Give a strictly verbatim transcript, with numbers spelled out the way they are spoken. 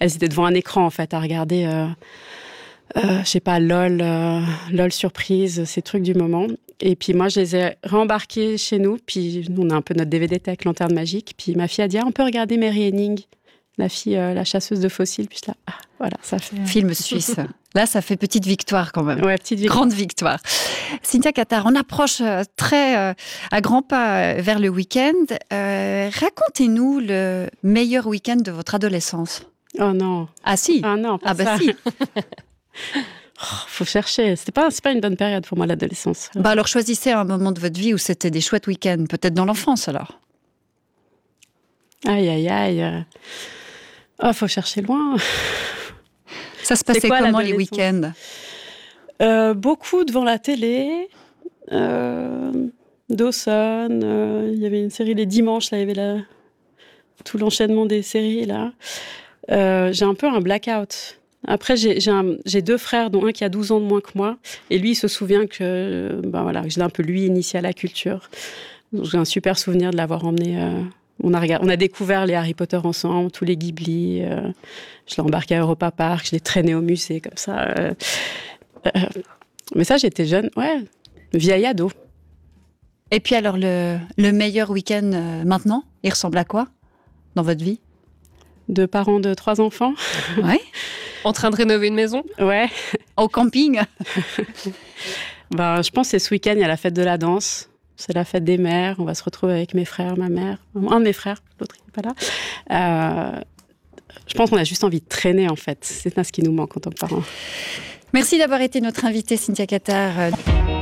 elles étaient devant un écran, en fait, à regarder, euh, euh, je sais pas, LOL, euh, LOL surprise, ces trucs du moment. Et puis moi, je les ai réembarquées chez nous. Puis nous, on a un peu notre D V D tech, Lanterne Magique. Puis ma fille a dit, ah, on peut regarder Mary Henning, la fille, euh, la chasseuse de fossiles. Puis là, ah, voilà, ça fait... Euh... Film suisse. Là, ça fait petite victoire quand même. Ouais, petite victoire. Grande victoire. Cynthia Cathard, on approche très euh, à grands pas vers le week-end. Euh, racontez-nous le meilleur week-end de votre adolescence. Oh non. Ah si. Ah non, pas ah bah ça. si. Oh, faut chercher. C'était pas, c'est pas une bonne période pour moi, l'adolescence. Bah alors choisissez un moment de votre vie où c'était des chouettes week-ends. Peut-être dans l'enfance alors. Aïe, aïe, aïe. Oh, faut chercher loin. Ça se passait quoi, comment les week-ends? euh, Beaucoup devant la télé. Euh, Dawson. Il euh, y avait une série les dimanches. Là, il y avait la... tout l'enchaînement des séries. Là. Euh, j'ai un peu un blackout. Après, j'ai, j'ai, un, j'ai deux frères, dont un qui a douze ans de moins que moi. Et lui, il se souvient que ben voilà, je l'ai un peu, lui, initié à la culture. Donc, j'ai un super souvenir de l'avoir emmené... Euh, On a, regardé, on a découvert les Harry Potter ensemble, tous les Ghibli. Euh, je l'ai embarqué à Europa Park, je l'ai traîné au musée, comme ça. Euh, euh, mais ça, j'étais jeune, ouais, vieille ado. Et puis alors, le, le meilleur week-end euh, maintenant, il ressemble à quoi dans votre vie? Deux parents de trois enfants. Ouais. En train de rénover une maison? Ouais. Au camping? Ben, je pense que c'est ce week-end, il y a la fête de la danse. C'est la fête des mères. On va se retrouver avec mes frères, ma mère. Un de mes frères, l'autre il n'est pas là. Euh, je pense qu'on a juste envie de traîner, en fait. C'est ça ce qui nous manque en tant que parents. Merci d'avoir été notre invitée, Cynthia Cathard.